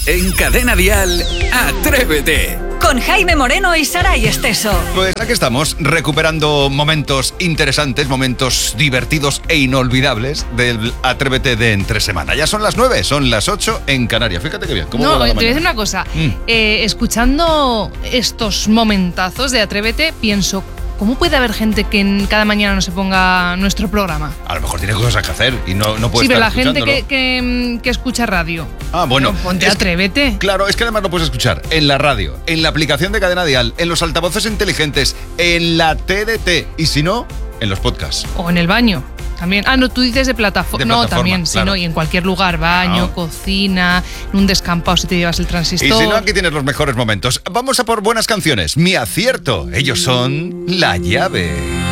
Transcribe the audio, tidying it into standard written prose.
En Cadena Dial, Atrévete. Con Jaime Moreno y Saray Esteso. Pues aquí estamos, recuperando momentos interesantes, momentos divertidos e inolvidables del Atrévete de entre semana. Ya son las 9, son las 8 en Canarias. Fíjate qué bien. ¿Cómo va la te voy a mañana? decir una cosa. Escuchando estos momentazos de Atrévete, pienso, ¿cómo puede haber gente que cada mañana no se ponga nuestro programa? A lo mejor tiene cosas que hacer y no puede Sí, pero estar la gente escuchándolo. que escucha radio. Ah, bueno. Pero ponte es que- Atrévete. Claro, es que además lo puedes escuchar en la radio, en la aplicación de Cadena Dial, en los altavoces inteligentes, en la TDT y si no, en los podcasts. O en el baño. También. No, tú dices de plataforma. De No, plataforma, también, sí, claro. no, y en cualquier lugar, baño, Claro. cocina, en un descampado si te llevas el transistor. Y si no, aquí tienes los mejores momentos. Vamos a por buenas canciones. Mi acierto. Ellos son La Llave.